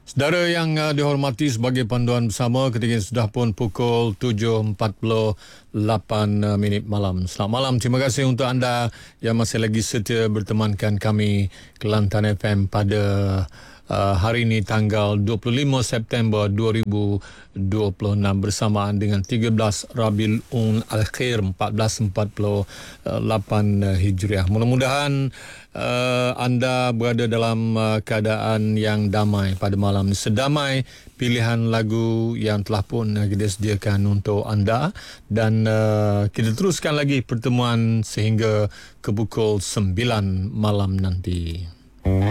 Saudara yang dihormati, sebagai panduan bersama ketika sudah pun pukul 7.48 minit malam. Selamat malam. Terima kasih untuk anda yang masih lagi setia bertemankan kami Kelantan FM pada hari ini tanggal 25 September 2026 bersamaan dengan 13 Rabiul Akhir 1448 Hijriah. Mudah-mudahan anda berada dalam keadaan yang damai pada malam ini. Sedamai pilihan lagu yang telah pun kita sediakan untuk anda, dan kita teruskan lagi pertemuan sehingga ke pukul 9 malam nanti.